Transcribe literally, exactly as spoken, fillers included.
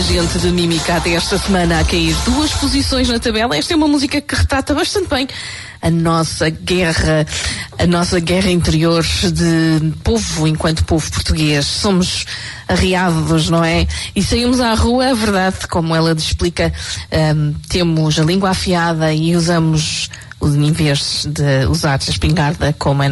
agente de mímica até esta semana a cair duas posições na tabela. Esta é uma música que retrata bastante bem a nossa guerra, a nossa guerra interior de povo, enquanto povo português. Somos arriados, não é? E saímos à rua, a verdade, como ela explica, um, temos a língua afiada e usamos, em vez de usar a espingarda, como é